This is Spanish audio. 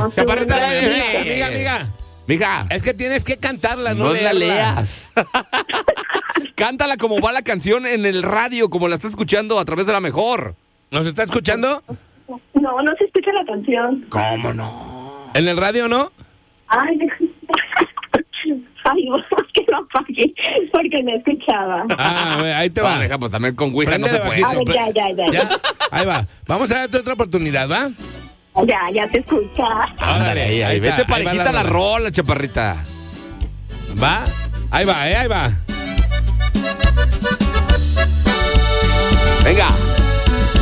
Chaparrita, Amiga. Mija, Es que tienes que cantarla, no la leerla. leas. Cántala como va la canción en el radio, como la estás escuchando a través de la mejor. ¿Nos está escuchando? No, no se escucha la canción. ¿Cómo no? ¿En el radio no? Ay, que lo apagué porque no escuchaba. Ah, a ver, ahí te va. No, deja, pues también con Ouija no se Préndele puede. bajito. A ver, ya. ¿Ya? Ahí va. Vamos a darte otra oportunidad, ¿va? Ya te escucha. Ándale, ahí, Ahí vete está, ahí va parejita la la rola, chaparrita. ¿Va? Ahí va, ahí va. Venga.